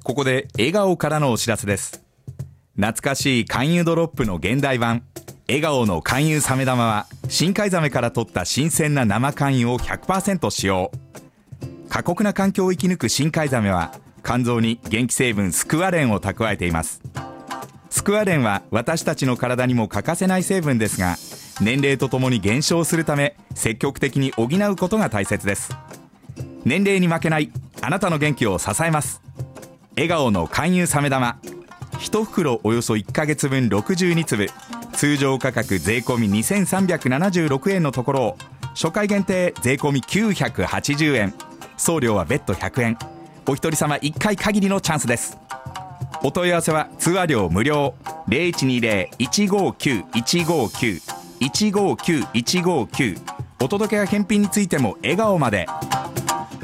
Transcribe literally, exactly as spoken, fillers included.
ここで笑顔からのお知らせです。懐かしい勧誘ドロップの現代版笑顔の勧誘サメ玉は、深海ザメから取った新鮮な生勧誘を ひゃくパーセント 使用。過酷な環境を生き抜く深海ザメは、肝臓に元気成分スクワレンを蓄えています。スクワレンは私たちの体にも欠かせない成分ですが、年齢とともに減少するため、積極的に補うことが大切です。年齢に負けないあなたの元気を支えます。笑顔の勧誘サメ玉、いち袋およそいっかげつぶんろくじゅうにつぶ、通常価格税込みにせんさんびゃくななじゅうろくえんのところを、初回限定税込みきゅうひゃくはちじゅうえん、送料は別途ひゃくえん、お一人様いっかい限りのチャンスです。お問い合わせは通話料無料 ゼロいちにゼロ いちごきゅう いちごきゅう いちごきゅう いちごきゅう、お届けや返品についても笑顔まで。